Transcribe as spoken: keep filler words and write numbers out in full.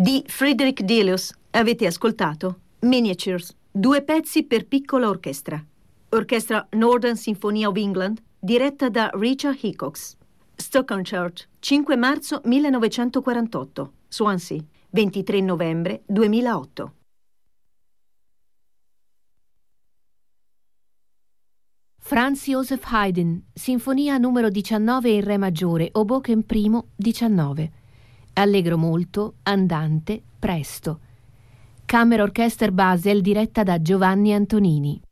Di Friedrich Delius avete ascoltato Miniatures, due pezzi per piccola orchestra. Orchestra Northern Symphony of England, diretta da Richard Hickox. Stockholm, cinque marzo millenovecentoquarantotto, Swansea, ventitré novembre duemilaotto. Franz Joseph Haydn, Sinfonia numero diciannove in Re maggiore, Hoboken primo, diciannove. Allegro molto, andante, presto. Kammerorchester Basel diretta da Giovanni Antonini.